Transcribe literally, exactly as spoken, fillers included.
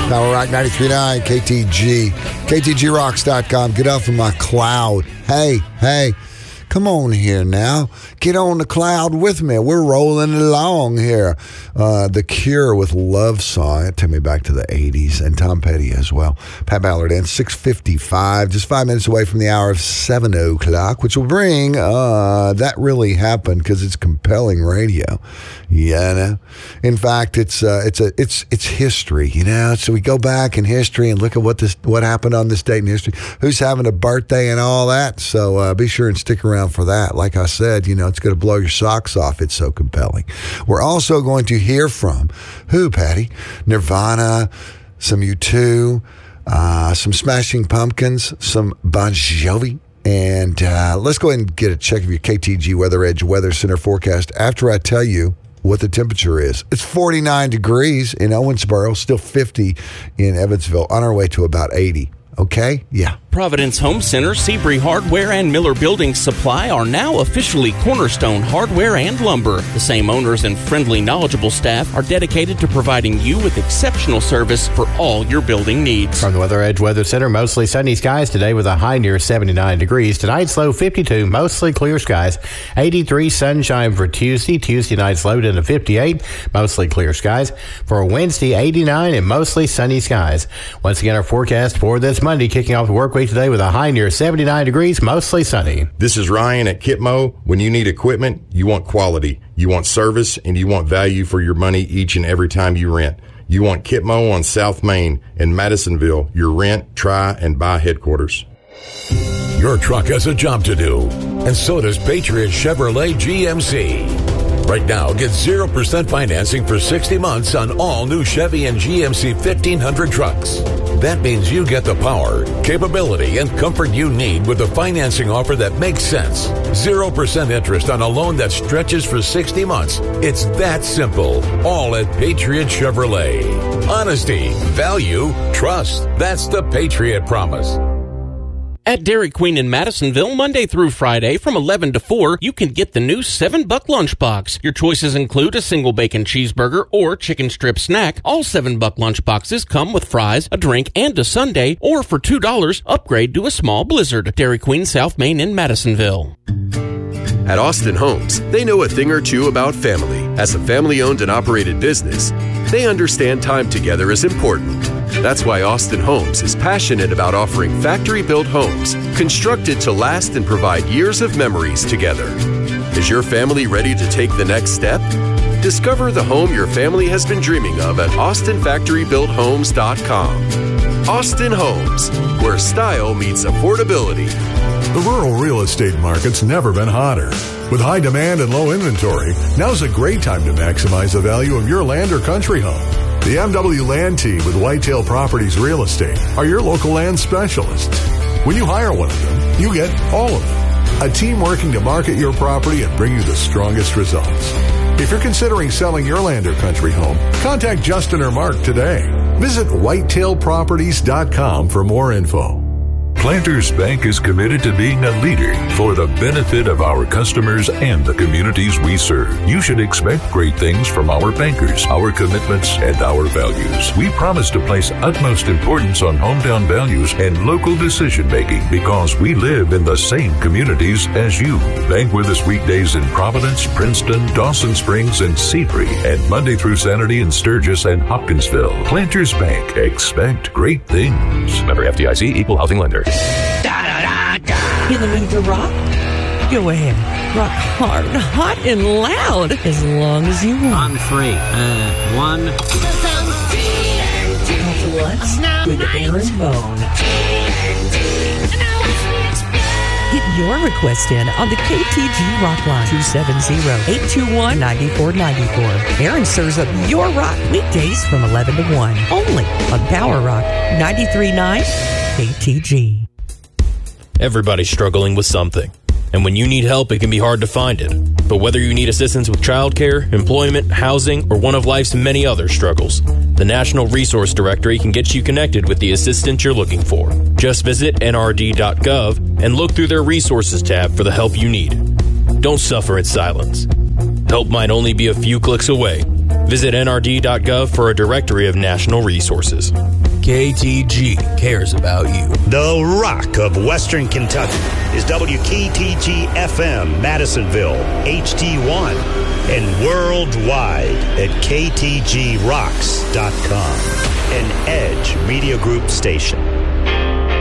Power Rock ninety-three point nine, K T G, K T G rocks dot com. Get off of my cloud. Hey, hey, come on here now. Get on the cloud with me. We're rolling along here. Uh, the Cure with Love Song. It took me back to the eighties. And Tom Petty as well. Pat Ballard in six fifty-five, just five minutes away from the hour of seven o'clock, which will bring uh, That Really Happened, because it's compelling radio. Yeah, know? In fact, it's uh, it's a it's it's history, you know. So we go back in history and look at what this what happened on this date in history, who's having a birthday and all that. So uh, be sure and stick around for that. Like I said, you know, it's going to blow your socks off. It's so compelling. We're also going to hear from who, Patty? Nirvana, some U two, uh, some Smashing Pumpkins, some Bon Jovi. And uh, let's go ahead and get a check of your K T G Weather Edge Weather Center forecast after I tell you what the temperature is. It's forty-nine degrees in Owensboro, still fifty in Evansville, on our way to about eighty. Okay? Yeah. Providence Home Center, Seabury Hardware, and Miller Building Supply are now officially Cornerstone Hardware and Lumber. The same owners and friendly, knowledgeable staff are dedicated to providing you with exceptional service for all your building needs. From the Weather Edge Weather Center, mostly sunny skies today with a high near seventy-nine degrees. Tonight's low fifty-two, mostly clear skies. eighty-three sunshine for Tuesday. Tuesday night's low down to fifty-eight, mostly clear skies. For Wednesday, eighty-nine and mostly sunny skies. Once again, our forecast for this Monday, kicking off the work week today with a high near seventy-nine degrees, mostly sunny. This is Ryan at Kitmo. When you need equipment, you want quality, you want service, and you want value for your money each and every time you rent. You want Kitmo on South Main in Madisonville, your rent, try, and buy headquarters. Your truck has a job to do, and so does Patriot Chevrolet G M C. Right now, get zero percent financing for sixty months on all new Chevy and G M C fifteen hundred trucks. That means you get the power, capability, and comfort you need with a financing offer that makes sense. zero percent interest on a loan that stretches for sixty months. It's that simple. All at Patriot Chevrolet. Honesty, value, trust. That's the Patriot Promise. At Dairy Queen in Madisonville, Monday through Friday from eleven to four, you can get the new seven buck lunchbox. Your choices include a single bacon cheeseburger or chicken strip snack. All seven buck lunchboxes come with fries, a drink, and a sundae, or for two dollars, upgrade to a small blizzard. Dairy Queen, South Main in Madisonville. At Austin Homes, they know a thing or two about family. As a family-owned and operated business, they understand time together is important. That's why Austin Homes is passionate about offering factory-built homes constructed to last and provide years of memories together. Is your family ready to take the next step? Discover the home your family has been dreaming of at austin factory built homes dot com. Austin Homes, where style meets affordability. The rural real estate market's never been hotter. With high demand and low inventory, now's a great time to maximize the value of your land or country home. The M W Land Team with Whitetail Properties Real Estate are your local land specialists. When you hire one of them, you get all of them. A team working to market your property and bring you the strongest results. If you're considering selling your land or country home, contact Justin or Mark today. Visit whitetail properties dot com for more info. Planters Bank is committed to being a leader for the benefit of our customers and the communities we serve. You should expect great things from our bankers, our commitments, and our values. We promise to place utmost importance on hometown values and local decision-making because we live in the same communities as you. Bank with us weekdays in Providence, Princeton, Dawson Springs, and Seabury, and Monday through Saturday in Sturgis and Hopkinsville. Planters Bank. Expect great things. Member F D I C, Equal Housing Lender. In the mood to rock? Go ahead. Rock hard, hot, and loud as long as you want. On three. Uh, one. What's with Aaron Bone? Get your request in on the K T G Rock Line, two seven zero, eight two one, nine four nine four. Aaron serves up your rock weekdays from eleven to one, only on Power Rock ninety-three point nine K T G. Everybody's struggling with something. And when you need help, it can be hard to find it. But whether you need assistance with childcare, employment, housing, or one of life's many other struggles, the National Resource Directory can get you connected with the assistance you're looking for. Just visit N R D dot gov and look through their resources tab for the help you need. Don't suffer in silence. Help might only be a few clicks away. Visit N R D dot gov for a directory of national resources. K T G cares about you. The Rock of Western Kentucky is W K T G F M Madisonville, H D one, and worldwide at K T G rocks dot com, an Edge Media Group station.